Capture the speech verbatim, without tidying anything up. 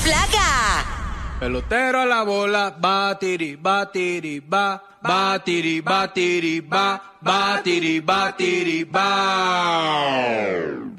flaca. Pelotero a la bola, batiri, batiri, ba, batiri, batiri, ba, batiri, batiri, ba.